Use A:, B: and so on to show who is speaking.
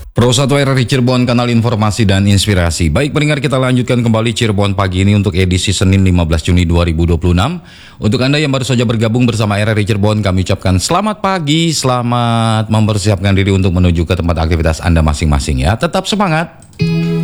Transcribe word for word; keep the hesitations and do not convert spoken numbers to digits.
A: Pro satu R R I Cirebon, kanal informasi dan inspirasi. Baik pendengar, kita lanjutkan kembali Cirebon pagi ini untuk edisi Senin lima belas Juni dua ribu dua puluh enam. Untuk Anda yang baru saja bergabung bersama R R I Cirebon, kami ucapkan selamat pagi, selamat mempersiapkan diri untuk menuju ke tempat aktivitas Anda masing-masing ya. Tetap semangat.